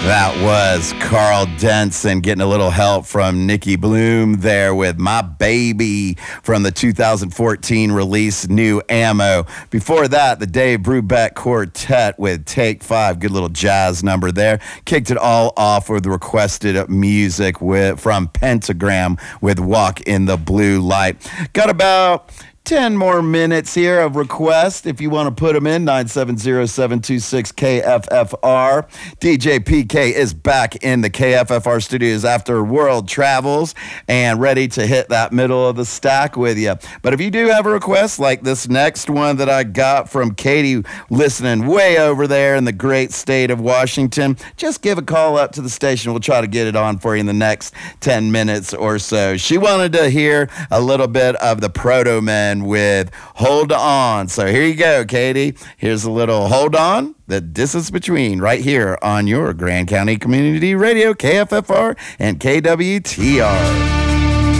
That was Carl Denson getting a little help from Nikki Bloom there with My Baby from the 2014 release New Ammo. Before that, the Dave Brubeck Quartet with Take 5. Good little jazz number there. Kicked it all off with requested music from Pentagram with Walk in the Blue Light. Got about 10 more minutes here of request. If you want to put them in, 970-726-KFFR. DJ PK is back in the KFFR studios after world travels and ready to hit that middle of the stack with you. But if you do have a request like this next one that I got from Katie listening way over there in the great state of Washington, just give a call up to the station. We'll try to get it on for you in the next 10 minutes or so. She wanted to hear a little bit of the Proto Men with Hold On. So here you go, Katie. Here's a little Hold On, the distance between, right here on your Grand County Community Radio, KFFR and KWTR.